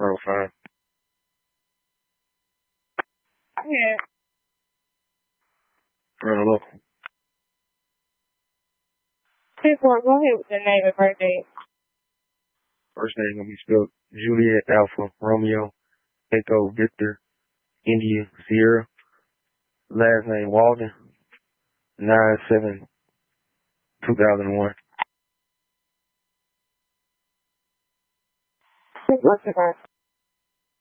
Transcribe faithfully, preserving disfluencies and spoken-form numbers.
Real fine. Yeah. Real local. People, go ahead with the name and birthday. First name gonna be spelled Juliet Alpha Romeo Echo Victor India Sierra. Last name Walden. Nine seven two thousand one. What's the